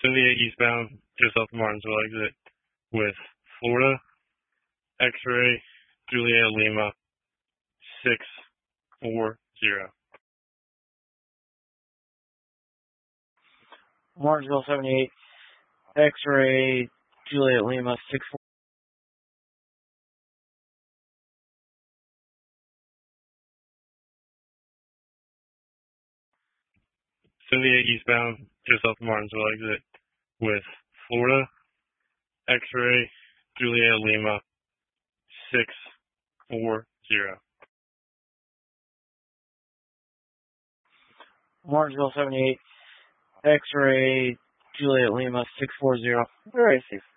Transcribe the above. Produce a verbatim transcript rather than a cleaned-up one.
seventy-eight eastbound, just off the Martinsville exit with Florida, X-ray, Juliet Lima, six four zero. Martinsville seventy-eight, X-ray, Juliet Lima, six four. seventy-eight eastbound, just off the Martinsville exit with Florida, X-ray, Juliet Lima, six four zero. Martinsville seventy-eight, X-ray, Juliet Lima, six four zero. Very safe.